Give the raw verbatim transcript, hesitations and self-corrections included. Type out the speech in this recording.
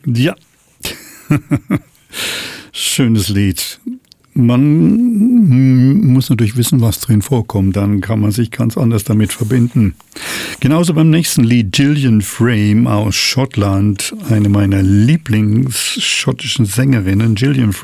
Ja. Schönes Lied. Man muss natürlich wissen, was drin vorkommt, dann kann man sich ganz anders damit verbinden. Genauso beim nächsten Lied, Gillian Frame aus Schottland, eine meiner Lieblings-schottischen Sängerinnen. Gillian